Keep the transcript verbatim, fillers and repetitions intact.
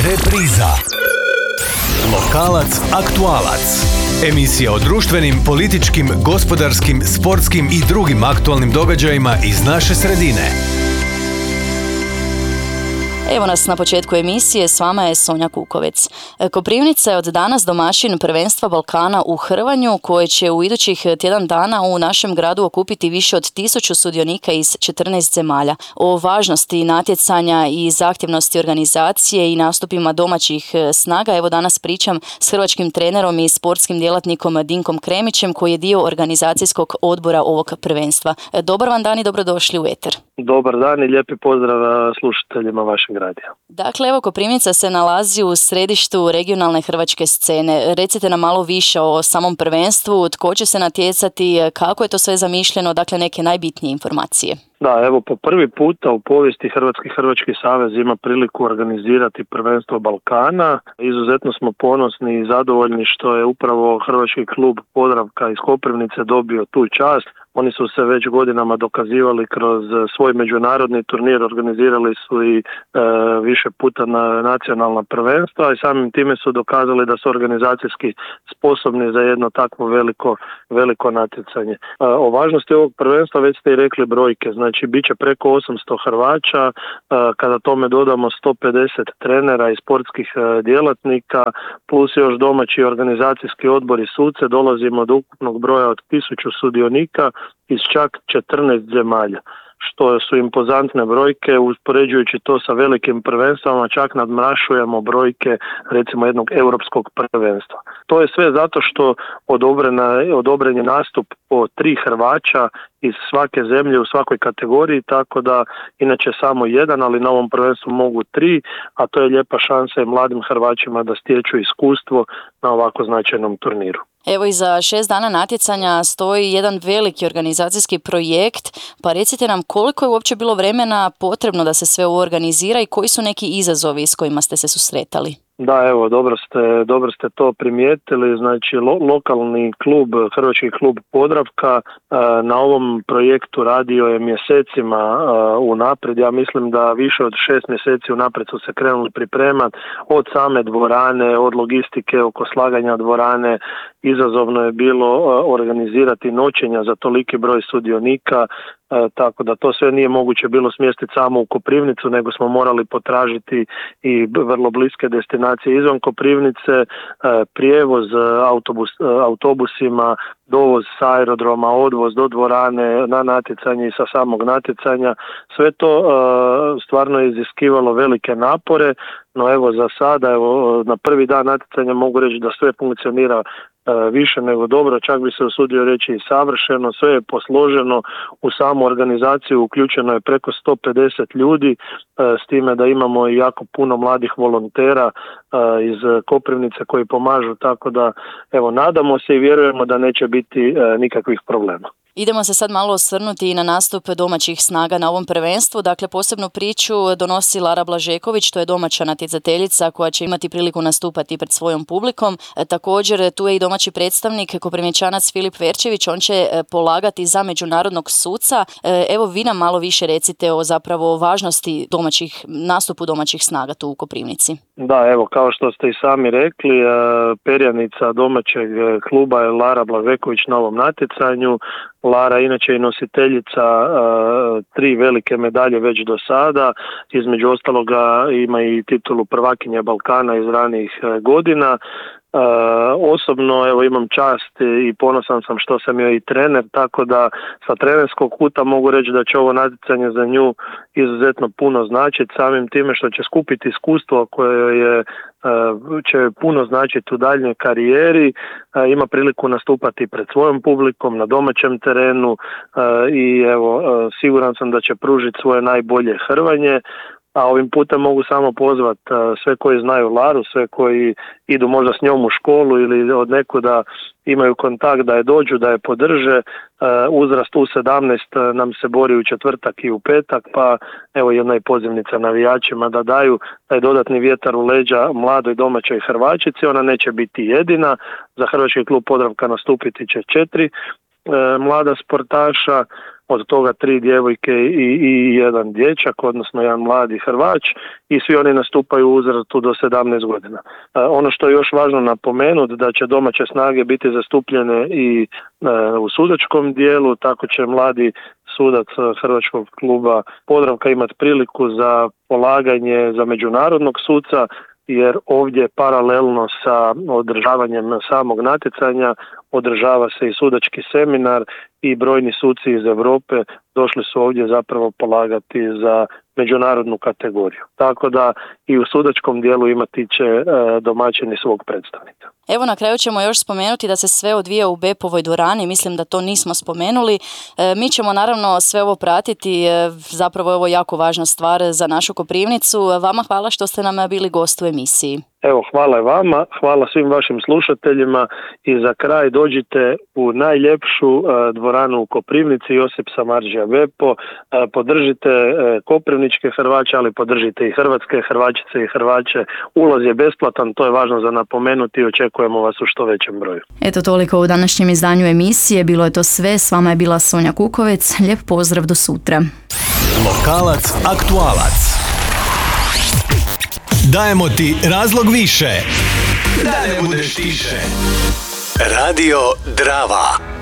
Repriza. Lokalac, aktualac. Emisija o društvenim, političkim, gospodarskim, sportskim i drugim aktualnim događajima iz naše sredine. Evo nas na početku emisije, s vama je Sonja Kukovec. Koprivnica je od danas domaćin prvenstva Balkana u hrvanju, koje će u idućih tjedan dana u našem gradu okupiti više od tisuću sudionika iz četrnaest zemalja. O važnosti natjecanja i zahtjevnosti organizacije i nastupima domaćih snaga, evo danas pričam s hrvatskim trenerom i sportskim djelatnikom Dinkom Kremićem, koji je dio organizacijskog odbora ovog prvenstva. Dobar vam dan i dobrodošli u eter. Dobar dan i lijepi pozdrav slušateljima vašeg radija. Dakle, evo Koprivnica se nalazi u središtu regionalne hrvačke scene. Recite nam malo više o samom prvenstvu, tko će se natjecati, kako je to sve zamišljeno, dakle neke najbitnije informacije. Da, evo po prvi puta u povijesti Hrvatski Hrvački savez ima priliku organizirati prvenstvo Balkana. Izuzetno smo ponosni i zadovoljni što je upravo Hrvački klub Podravka iz Koprivnice dobio tu čast. Oni su se već godinama dokazivali kroz svoj međunarodni turnir, organizirali su i e, više puta na nacionalna prvenstva i samim time su dokazali da su organizacijski sposobni za jedno takvo veliko, veliko natjecanje. E, o važnosti ovog prvenstva već ste i rekli brojke, znači bit će preko osamsto Hrvaća, e, kada tome dodamo sto pedeset trenera i sportskih e, djelatnika, plus još domaći organizacijski odbor i suce, dolazimo do ukupnog broja od tisuću sudionika iz čak četrnaest zemalja, što su impozantne brojke. Uspoređujući to sa velikim prvenstvama, čak nadmašujemo brojke recimo jednog europskog prvenstva. To je sve zato što odobren je nastup po tri Hrvaća iz svake zemlje u svakoj kategoriji, tako da inače samo jedan, ali na ovom prvenstvu mogu tri, a to je lijepa šansa i mladim Hrvaćima da stječu iskustvo na ovako značajnom turniru. Evo i za šest dana natjecanja stoji jedan veliki organizacijski projekt, pa recite nam koliko je uopće bilo vremena potrebno da se sve ovo organizira i koji su neki izazovi s kojima ste se susretali? Da, evo, dobro ste, dobro ste to primijetili. Znači, lo, lokalni klub, Hrvatski klub Podravka, na ovom projektu radio je mjesecima unaprijed. Ja mislim da više od šest mjeseci unaprijed su se krenuli pripremati od same dvorane, od logistike oko slaganja dvorane. Izazovno je bilo organizirati noćenja za toliki broj sudionika, E, tako da to sve nije moguće bilo smjestiti samo u Koprivnicu, nego smo morali potražiti i vrlo bliske destinacije izvan Koprivnice, e, prijevoz autobus, autobusima, dovoz sa aerodroma, odvoz do dvorane, na natjecanje i sa samog natjecanja. Sve to e, stvarno je iziskivalo velike napore, no evo za sada, evo, na prvi dan natjecanja mogu reći da sve funkcionira više nego dobro, čak bi se usudio reći i savršeno. Sve je posloženo, u samu organizaciju uključeno je preko sto pedeset ljudi, s time da imamo i jako puno mladih volontera iz Koprivnice koji pomažu, tako da evo nadamo se i vjerujemo da neće biti nikakvih problema. Idemo se sad malo osvrnuti i na nastup domaćih snaga na ovom prvenstvu. Dakle, posebnu priču donosi Lara Blažeković, to je domaća natjecateljica koja će imati priliku nastupati pred svojom publikom. E, također, tu je i domaći predstavnik, Koprivničanac Filip Verčević, on će e, polagati za međunarodnog suca. E, evo, vi nam malo više recite o zapravo važnosti domaćih, nastupu domaćih snaga tu u Koprivnici. Da, evo, kao što ste i sami rekli, e, perjanica domaćeg kluba je Lara Blažeković na ovom natjecanju. Lara inače je nositeljica uh, tri velike medalje već do sada, između ostaloga ima i titulu prvakinje Balkana iz ranijih uh, godina. Uh, osobno evo imam čast i ponosan sam što sam joj i trener, tako da sa trenerskog kuta mogu reći da će ovo natjecanje za nju izuzetno puno značiti, samim time što će skupiti iskustvo koje je uh, će puno značiti u daljnjoj karijeri. Uh, ima priliku nastupati pred svojom publikom na domaćem terenu uh, i evo uh, siguran sam da će pružiti svoje najbolje hrvanje. A ovim putem mogu samo pozvati sve koji znaju Laru, sve koji idu možda s njom u školu ili od nekuda imaju kontakt da je dođu, da je podrže. Uzrast U sedamnaest nam se bori u četvrtak i u petak, pa evo jedna i pozivnica navijačima da daju taj dodatni vjetar u leđa mladoj domaćoj Hrvačici. Ona neće biti jedina, za Hrvatski klub Podravka nastupiti će četiri mlada sportaša. od toga tri djevojke i, i jedan dječak, odnosno jedan mladi Hrvač, i svi oni nastupaju u uzrastu do sedamnaest godina. E, ono što je još važno napomenuti, da će domaće snage biti zastupljene i e, u sudačkom dijelu, tako će mladi sudac Hrvačkog kluba Podravka imati priliku za polaganje za međunarodnog suca, jer ovdje paralelno sa održavanjem samog natjecanja održava se i sudački seminar i brojni suci iz Europe došli su ovdje zapravo polagati za međunarodnu kategoriju. Tako da i u sudačkom dijelu imati će e, domaćini svog predstavnika. Evo na kraju ćemo još spomenuti da se sve odvija u Bepovoj dvorani, mislim da to nismo spomenuli. E, mi ćemo naravno sve ovo pratiti, e, zapravo je ovo jako važna stvar za našu Koprivnicu. Vama hvala što ste nam bili gost u emisiji. Evo, hvala i vama, hvala svim vašim slušateljima i za kraj dođite u najljepšu e, dvoranu u Koprivnici, Josip Samardžija Bepo, e, podržite e, koprivničke Hrvače, ali podržite i hrvatske Hrvačice i Hrvače. Ulaz je besplatan, to je važno za napomenuti i očekujemo vas u što većem broju. Eto toliko u današnjem izdanju emisije, bilo je to sve, s vama je bila Sonja Kukovec, lijep pozdrav do sutra. Lokalac, aktualac. Dajemo ti razlog više da ne budeš tiše. Radio Drava.